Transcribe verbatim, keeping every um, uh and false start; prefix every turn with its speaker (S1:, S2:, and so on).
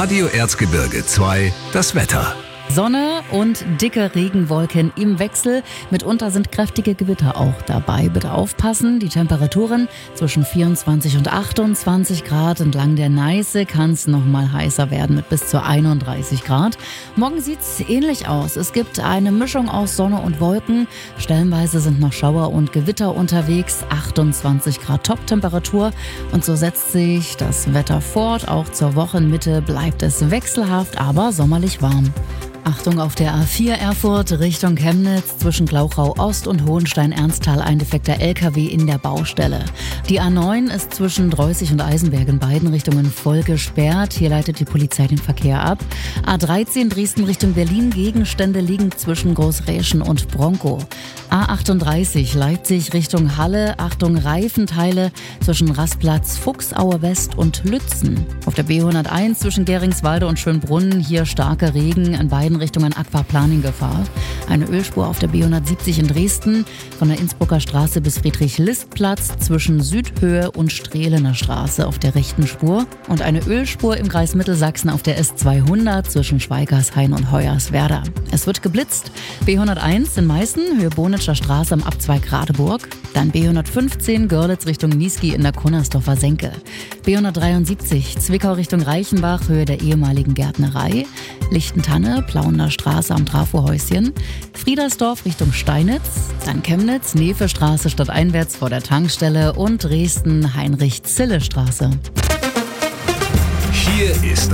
S1: Radio Erzgebirge zwei, das Wetter.
S2: Sonne und dicke Regenwolken im Wechsel. Mitunter sind kräftige Gewitter auch dabei. Bitte aufpassen. Die Temperaturen zwischen vierundzwanzig und achtundzwanzig Grad. Entlang der Neiße kann es noch mal heißer werden mit bis zu einunddreißig Grad. Morgen sieht es ähnlich aus. Es gibt eine Mischung aus Sonne und Wolken. Stellenweise sind noch Schauer und Gewitter unterwegs. achtundzwanzig Grad Top-Temperatur. Und so setzt sich das Wetter fort. Auch zur Wochenmitte bleibt es wechselhaft, aber sommerlich warm. Achtung auf der A vier Erfurt Richtung Chemnitz zwischen Glauchau Ost und Hohenstein-Ernsthal ein defekter L K W in der Baustelle. Die A neun ist zwischen Dreußig und Eisenberg in beiden Richtungen voll gesperrt. Hier leitet die Polizei den Verkehr ab. A dreizehn Dresden Richtung Berlin. Gegenstände liegen zwischen Großräschen und Bronkow. A achtunddreißig Leipzig Richtung Halle. Achtung Reifenteile zwischen Rastplatz Fuchsaue West und Lützen. Auf der B hunderteins zwischen Geringswalde und Schönbrunn. Hier starker Regen in beiden Richtungen Aquaplaning-Gefahr. Eine Ölspur auf der B hundertsiebzig in Dresden, von der Innsbrucker Straße bis Friedrich-List-Platz zwischen Südhöhe und Strehlener Straße auf der rechten Spur und eine Ölspur im Kreis Mittelsachsen auf der S zweihundert zwischen Schweigershain und Hoyerswerda. Es wird geblitzt. B hunderteins in Meißen, Höhe Bonitscher Straße am Abzweig Radeburg. Dann B hundertfünfzehn Görlitz Richtung Niesky in der Kunnersdorfer Senke. B hundertdreiundsiebzig Zwickau Richtung Reichenbach, Höhe der ehemaligen Gärtnerei. Lichtentanne, Plauener Straße am Trafohäuschen. Friedersdorf Richtung Steinitz. Dann Chemnitz, Nevestraße stadteinwärts vor der Tankstelle und Dresden, Heinrich-Zille-Straße.
S1: Hier ist